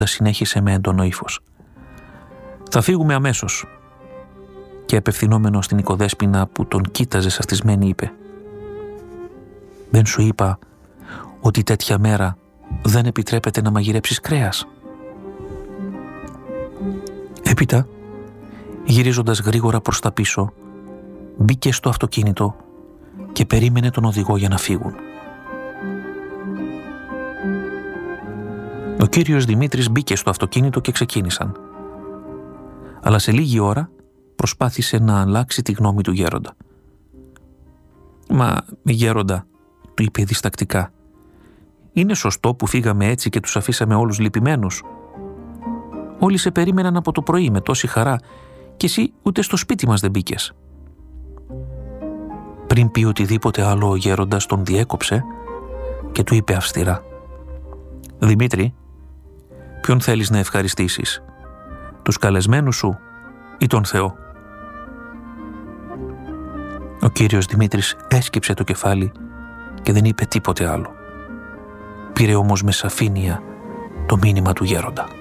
συνέχισε με έντονο ύφος. «Θα φύγουμε αμέσως». Και απευθυνόμενο στην οικοδέσποινα που τον κοίταζε σαστισμένη είπε: «Δεν σου είπα ότι τέτοια μέρα δεν επιτρέπεται να μαγειρέψεις κρέας?» Έπειτα, γυρίζοντας γρήγορα προς τα πίσω, μπήκε στο αυτοκίνητο και περίμενε τον οδηγό για να φύγουν. Ο κύριος Δημήτρης μπήκε στο αυτοκίνητο και ξεκίνησαν. Αλλά σε λίγη ώρα προσπάθησε να αλλάξει τη γνώμη του γέροντα. «Μα, γέροντα», του είπε διστακτικά, «είναι σωστό που φύγαμε έτσι και τους αφήσαμε όλους λυπημένους? Όλοι σε περίμεναν από το πρωί με τόση χαρά και εσύ ούτε στο σπίτι μας δεν μπήκες». Πριν πει οτιδήποτε άλλο, ο γέροντας τον διέκοψε και του είπε αυστηρά: «Δημήτρη, ποιον θέλεις να ευχαριστήσεις, τους καλεσμένους σου ή τον Θεό?» Ο κύριος Δημήτρης έσκυψε το κεφάλι και δεν είπε τίποτε άλλο. Πήρε όμως με σαφήνεια το μήνυμα του γέροντα.